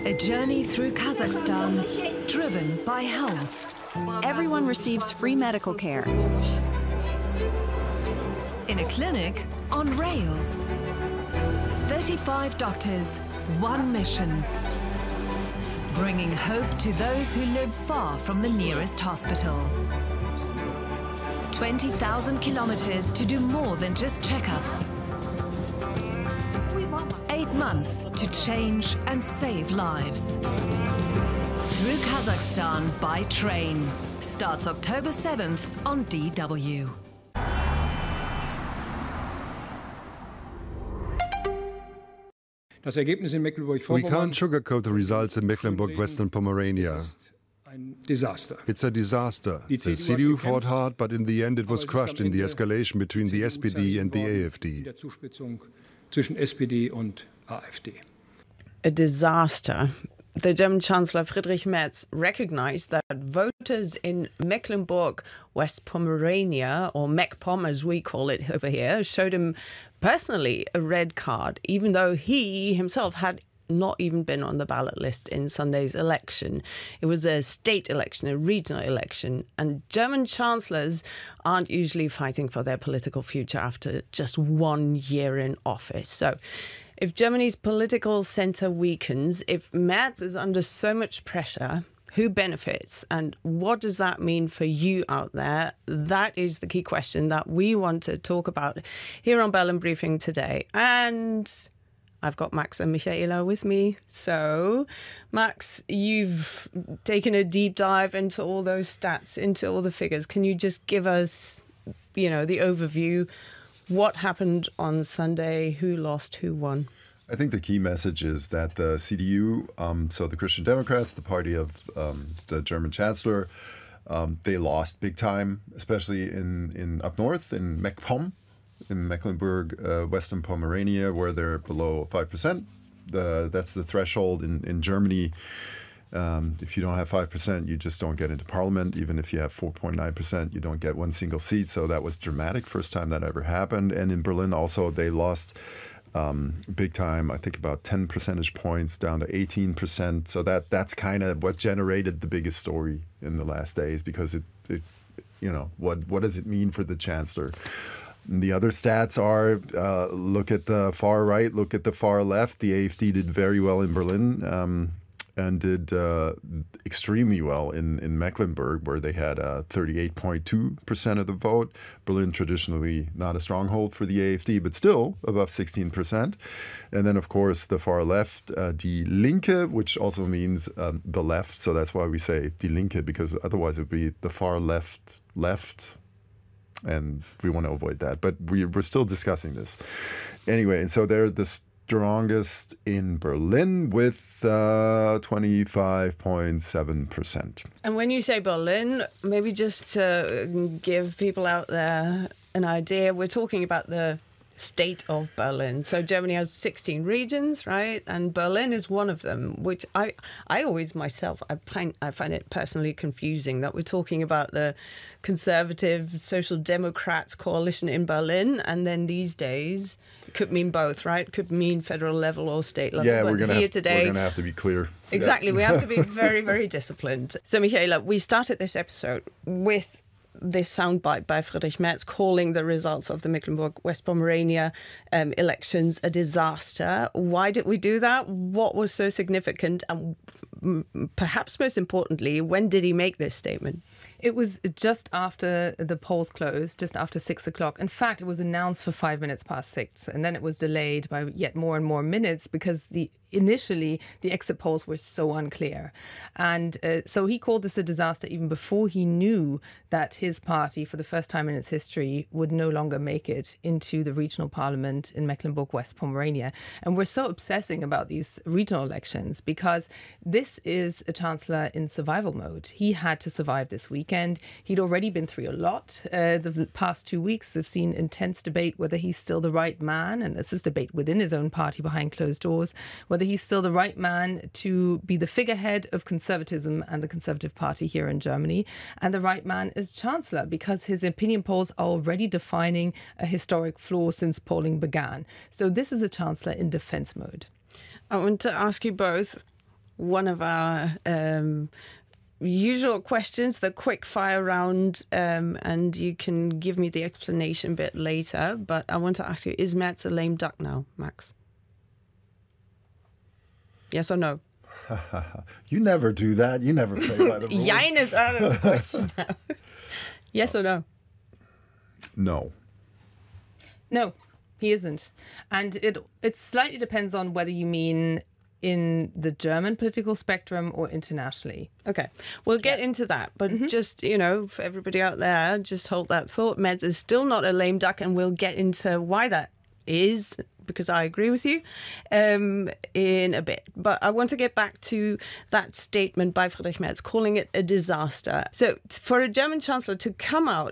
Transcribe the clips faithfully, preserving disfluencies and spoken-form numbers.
A journey through Kazakhstan, driven by health. Everyone receives free medical care. In a clinic on rails. thirty-five doctors, one mission. Bringing hope to those who live far from the nearest hospital. twenty thousand kilometers to do more than just checkups. Eight months to change and save lives. Through Kazakhstan by train. Starts October seventh on D W. We can't sugarcoat the results in Mecklenburg-Western Pomerania. Disaster. It's a disaster. The C D U fought hard, but in the end it was crushed in the escalation between the S P D and the A F D. A disaster. The German Chancellor Friedrich Merz recognized that voters in Mecklenburg, West Pomerania, or MacPom as we call it over here, showed him personally a red card, even though he himself had not even been on the ballot list in Sunday's election. It was a state election, a regional election, and German chancellors aren't usually fighting for their political future after just one year in office. So if Germany's political centre weakens, if Merz is under so much pressure, who benefits and what does that mean for you out there? That is the key question that we want to talk about here on Berlin Briefing today. And I've got Max and Michaela with me. So, Max, you've taken a deep dive into all those stats, into all the figures. Can you just give us, you know, the overview? What happened on Sunday? Who lost? Who won? I think the key message is that the C D U, um, so the Christian Democrats, the party of um, the German Chancellor, um, they lost big time, especially in, in up north in MacPom, in Mecklenburg, uh, Western Pomerania, where they're below five percent. The, that's the threshold in, in Germany. Um, if you don't have five percent, you just don't get into parliament. Even if you have four point nine percent, you don't get one single seat. So that was dramatic, first time that ever happened. And in Berlin also, they lost um, big time, I think about ten percentage points down to eighteen percent. So that that's kind of what generated the biggest story in the last days, because it, it you know, what, what does it mean for the chancellor? And the other stats are, uh, look at the far right, look at the far left. The A F D did very well in Berlin. Um, and did uh, extremely well in, in Mecklenburg, where they had uh, thirty-eight point two percent of the vote. Berlin, traditionally not a stronghold for the A F D, but still above sixteen percent. And then, of course, the far left, uh, Die Linke, which also means um, the left. So that's why we say Die Linke, because otherwise it would be the far left left. And we want to avoid that. But we, we're still discussing this. Anyway, and so they're the strongest in Berlin with uh, twenty-five point seven percent. And when you say Berlin, maybe just to give people out there an idea, we're talking about the state of Berlin. So Germany has sixteen regions, right? And Berlin is one of them, which I I always myself, I find, I find it personally confusing that we're talking about the Conservative Social Democrats coalition in Berlin, and then these days could mean both, right? Could mean federal level or state level. Yeah, but we're going here to today, we're gonna have to be clear. Exactly, Yeah. we have to be very, very disciplined. So, Michaela, we started this episode with this soundbite by Friedrich Merz calling the results of the Mecklenburg-West Pomerania um, elections a disaster. Why did we do that? What was so significant? And perhaps most importantly, when did he make this statement? It was just after the polls closed, just after six o'clock. In fact, it was announced for five minutes past six, and then it was delayed by yet more and more minutes because the initially the exit polls were so unclear. And uh, so he called this a disaster even before he knew that his party, for the first time in its history, would no longer make it into the regional parliament in Mecklenburg-West Pomerania. And we're so obsessing about these regional elections because this is a chancellor in survival mode. He had to survive this weekend. He'd already been through a lot. Uh, the past two weeks have seen intense debate whether he's still the right man, and this is debate within his own party behind closed doors, whether he's still the right man to be the figurehead of conservatism and the Conservative Party here in Germany, and the right man as chancellor, because his opinion polls are already defining a historic flaw since polling began. So this is a chancellor in defense mode. I want to ask you both, one of our um, usual questions, the quick fire round, um, and you can give me the explanation a bit later. But I want to ask you, is Merz a lame duck now, Max? Yes or no? You never do that. You never play by the rules. Jein is out of the question now. Yes or no? No. No, he isn't. And it it slightly depends on whether you mean in the German political spectrum or internationally. Okay, we'll get yeah. into that. But mm-hmm. just, you know, for everybody out there, just hold that thought. Merz is still not a lame duck, and we'll get into why that is, because I agree with you, um, in a bit. But I want to get back to that statement by Friedrich Merz, calling it a disaster. So for a German chancellor to come out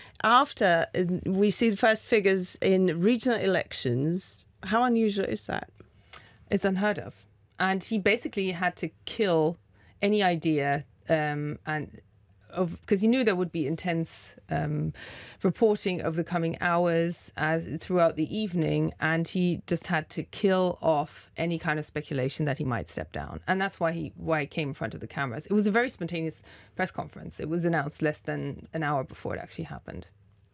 after we see the first figures in regional elections, how unusual is that? It's unheard of. And he basically had to kill any idea um, and of because he knew there would be intense um, reporting over the coming hours as throughout the evening, and he just had to kill off any kind of speculation that he might step down. And that's why he why he came in front of the cameras. It was a very spontaneous press conference. It was announced less than an hour before it actually happened.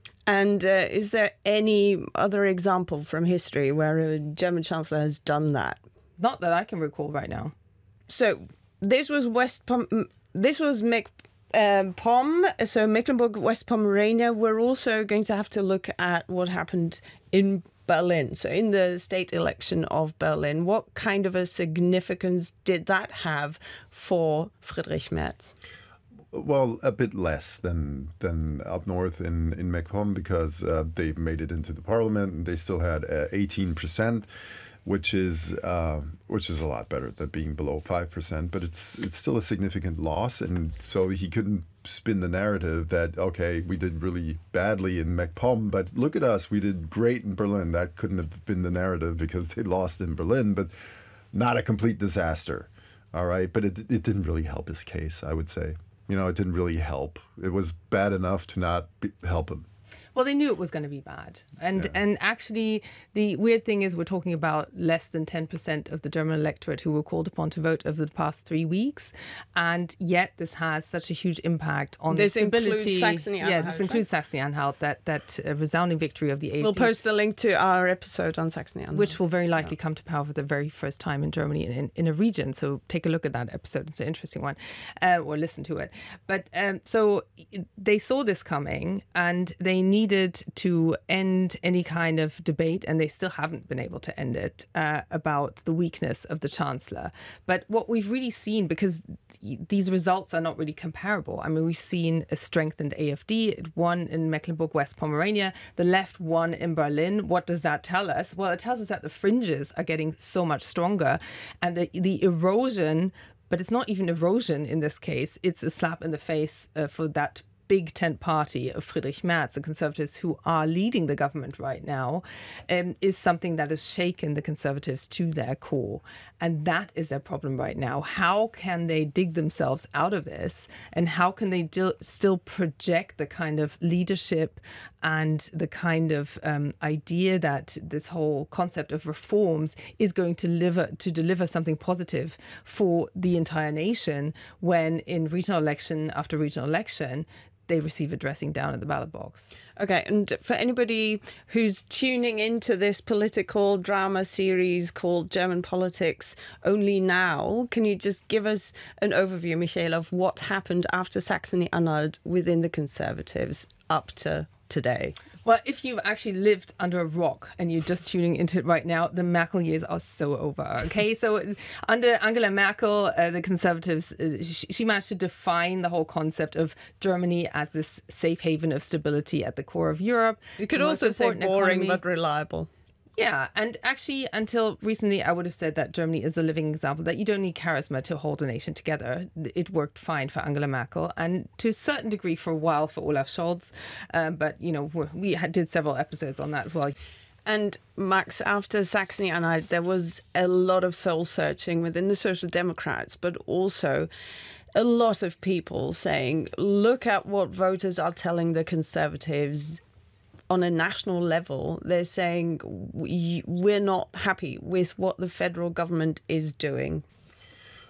And uh, is there any other example from history where a German chancellor has done that? Not that I can recall right now. So this was West Pom- this was Mc Um, Pom, so Mecklenburg, West Pomerania. We're also going to have to look at what happened in Berlin. So in the state election of Berlin, what kind of a significance did that have for Friedrich Merz? Well, a bit less than than up north in, in Mecklenburg, because uh, they made it into the parliament and they still had uh, eighteen percent. Which is uh, which is a lot better than being below five percent, but it's it's still a significant loss, and so he couldn't spin the narrative that, okay, we did really badly in MacPom, but look at us, we did great in Berlin. That couldn't have been the narrative because they lost in Berlin, but not a complete disaster, all right? But it it didn't really help his case, I would say. You know, it didn't really help. It was bad enough to not be, help him. Well, they knew it was going to be bad. And yeah. and actually, the weird thing is we're talking about less than ten percent of the German electorate who were called upon to vote over the past three weeks. And yet this has such a huge impact on this the stability. Includes Saxony-Anhalt, yeah, this includes right? Saxony-Anhalt, that, that uh, resounding victory of the A F D. We'll post the link to our episode on Saxony-Anhalt. Which will very likely yeah. come to power for the very first time in Germany in, in a region. So take a look at that episode. It's an interesting one. Uh, or listen to it. But um, so they saw this coming, and they needed to end any kind of debate, and they still haven't been able to end it, uh, about the weakness of the Chancellor. But what we've really seen, because these results are not really comparable. I mean, we've seen a strengthened A F D. It won in Mecklenburg-West Pomerania. The left won in Berlin. What does that tell us? Well, it tells us that the fringes are getting so much stronger, and the, the erosion, but it's not even erosion in this case. It's a slap in the face uh, for that big tent party of Friedrich Merz, the Conservatives who are leading the government right now, um, is something that has shaken the Conservatives to their core. And that is their problem right now. How can they dig themselves out of this? And how can they do, still project the kind of leadership and the kind of um, idea that this whole concept of reforms is going to deliver, to deliver something positive for the entire nation when in regional election after regional election, they receive a dressing down at the ballot box. Okay, and for anybody who's tuning into this political drama series called German Politics Only Now, can you just give us an overview, Michael, of what happened after Saxony-Anhalt within the Conservatives up to today? Well, if you've actually lived under a rock and you're just tuning into it right now, the Merkel years are so over. Okay, so under Angela Merkel, uh, the Conservatives, uh, she, she managed to define the whole concept of Germany as this safe haven of stability at the core of Europe. You could also say boring economy. But reliable. Yeah, and actually, until recently, I would have said that Germany is a living example, that you don't need charisma to hold a nation together. It worked fine for Angela Merkel, and to a certain degree for a while for Olaf Scholz. Um, but, you know, we had, did several episodes on that as well. And Max, after Saxony-Anhalt, there was a lot of soul-searching within the Social Democrats, but also a lot of people saying, look at what voters are telling the Conservatives. On a national level, they're saying we're not happy with what the federal government is doing.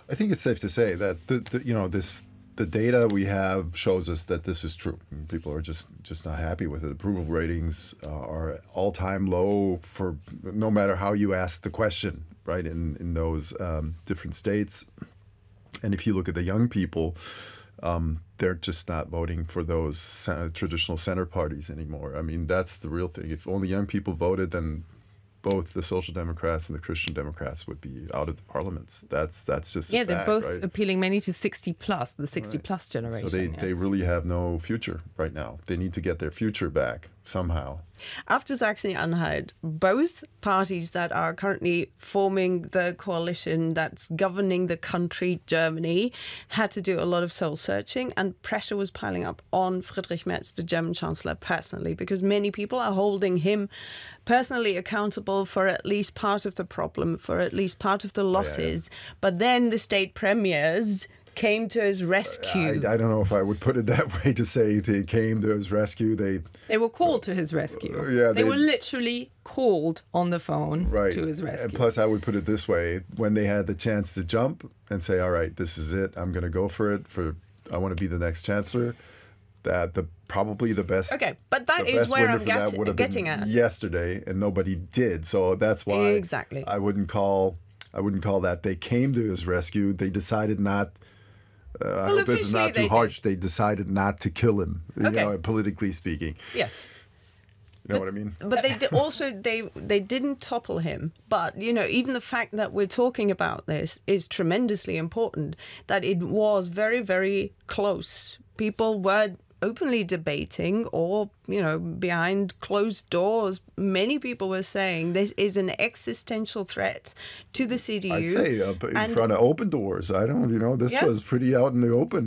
I think it's safe to say that the, the you know this the data we have shows us that this is true. People are just just not happy with it. Approval ratings uh, are all-time low for no matter how you ask the question, right? In in those um, different states, and if you look at the young people, um, they're just not voting for those uh, traditional center parties anymore. I mean, that's the real thing. If only young people voted, then both the Social Democrats and the Christian Democrats would be out of the parliaments. That's that's just yeah. A they're fact, both right? appealing mainly to sixty plus, the sixty Right. plus generation. So they, yeah. they really have no future right now. They need to get their future back somehow. After Saxony-Anhalt, both parties that are currently forming the coalition that's governing the country, Germany, had to do a lot of soul-searching, and pressure was piling up on Friedrich Merz, the German Chancellor, personally, because many people are holding him personally accountable for at least part of the problem, for at least part of the losses. Yeah, yeah. But then the state premiers came to his rescue. I, I don't know if I would put it that way to say they came to his rescue. They They were called to his rescue. Uh, yeah, they, they- were literally called on the phone right. to his rescue. And plus, I would put it this way: when they had the chance to jump and say, "All right, this is it. I'm going to go for it. For I want to be the next chancellor." That the probably the best. Okay, but that the is best where winner I'm for get- that would have getting been at. yesterday, and nobody did. So that's why Exactly. I wouldn't call. I wouldn't call that they came to his rescue. They decided not. Uh, I hope this is officially not too they harsh. They decided not to kill him. You Okay. know, politically speaking. Yes. You know what I mean? But they did also they they didn't topple him. But you know, even the fact that we're talking about this is tremendously important. That it was very very close. People were openly debating, or you know, behind closed doors, many people were saying this is an existential threat to the C D U. I'd say uh, in And- front of open doors. I don't. You know, this Yeah. was pretty out in the open.